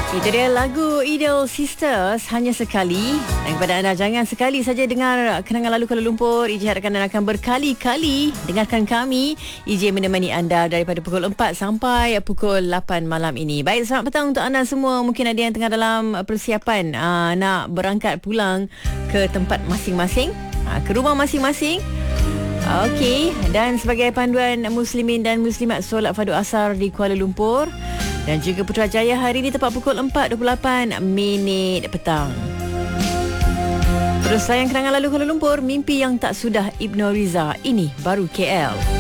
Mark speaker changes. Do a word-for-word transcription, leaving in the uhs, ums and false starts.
Speaker 1: Itu dia lagu Idol Sisters, Hanya Sekali. Dan kepada anda, jangan sekali saja dengar Kenangan Lalu Kuala Lumpur. I J harapkan anda akan berkali-kali dengarkan kami. I J menemani anda daripada pukul empat sampai pukul lapan malam ini. Baik, selamat petang untuk anda semua. Mungkin ada yang tengah dalam persiapan aa, nak berangkat pulang ke tempat masing-masing, aa, ke rumah masing-masing. Okey, dan sebagai panduan muslimin dan muslimat solat fardu asar di Kuala Lumpur dan juga Putrajaya hari ini tepat pukul empat dua puluh lapan minit petang. Terus sayang Kenangan Lalu Kuala Lumpur, Mimpi Yang Tak Sudah Ibnu Riza, ini baru K L.